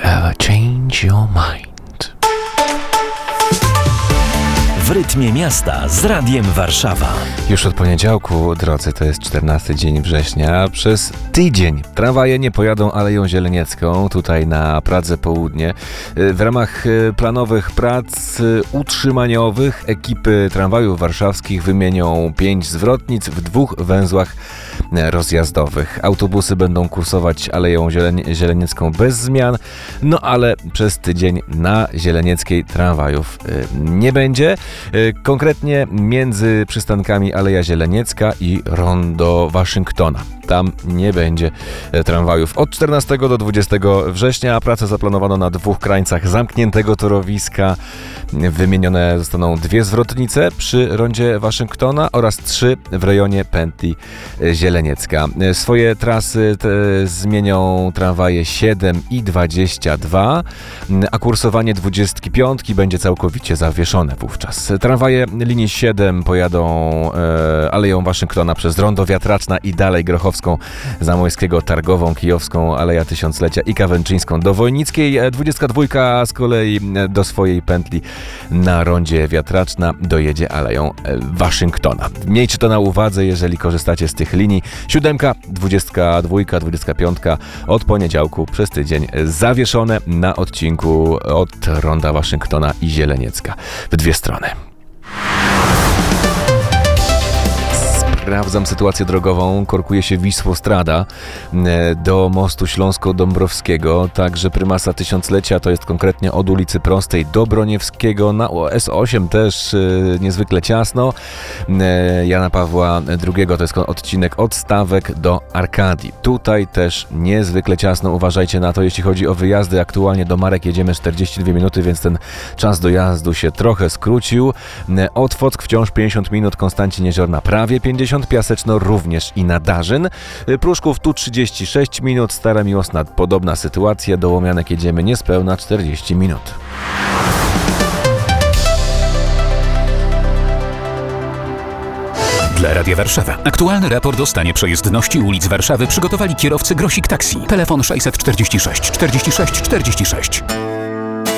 ever change your mind? W rytmie miasta z Radiem Warszawa. Już od poniedziałku, drodzy, to jest 14 dzień września. Przez tydzień tramwaje nie pojadą Aleją Zieleniecką, tutaj na Pradze Południe. W ramach planowych prac utrzymaniowych ekipy tramwajów warszawskich wymienią 5 zwrotnic w 2 węzłach rozjazdowych. Autobusy będą kursować Aleją Zieleniecką bez zmian, no ale przez tydzień na Zielenieckiej tramwajów nie będzie. Konkretnie między przystankami Aleja Zieleniecka i Rondo Waszyngtona. Tam nie będzie tramwajów. Od 14 do 20 września, a pracę zaplanowano na 2 krańcach zamkniętego torowiska. Wymienione zostaną 2 zwrotnice przy rondzie Waszyngtona oraz 3 w rejonie pętli Zieleniecka. Swoje trasy zmienią tramwaje 7 i 22, a kursowanie 25 będzie całkowicie zawieszone wówczas. Tramwaje linii 7 pojadą Aleją Waszyngtona przez Rondo Wiatraczna i dalej Grochowską, Zamojskiego, Targową, Kijowską, Aleja Tysiąclecia i Kawęczyńską do Wojnickiej. 22 z kolei do swojej pętli na Rondzie Wiatraczna dojedzie Aleją Waszyngtona. Miejcie to na uwadze, jeżeli korzystacie z tych linii. 7, 22, 25 od poniedziałku przez tydzień zawieszone na odcinku od Ronda Waszyngtona i Zieleniecka w 2 strony. Sprawdzam sytuację drogową. Korkuje się Wisłostrada do mostu Śląsko-Dąbrowskiego. Także prymasa Tysiąclecia to jest konkretnie od ulicy Prostej do Broniewskiego. Na S8 też niezwykle ciasno. Jana Pawła II to jest odcinek od Stawek do Arkadii. Tutaj też niezwykle ciasno. Uważajcie na to, jeśli chodzi o wyjazdy. Aktualnie do Marek jedziemy 42 minuty, więc ten czas dojazdu się trochę skrócił. Od Fock wciąż 50 minut, Konstancin Jeziorna prawie 50, Piaseczno również i Nadarzyn. Pruszków tu 36 minut, Stara Miłosna podobna sytuacja, do Łomianek jedziemy niespełna 40 minut. Dla Radia Warszawa. Aktualny raport o stanie przejezdności ulic Warszawy przygotowali kierowcy Grosik Taxi. Telefon 646 46 46.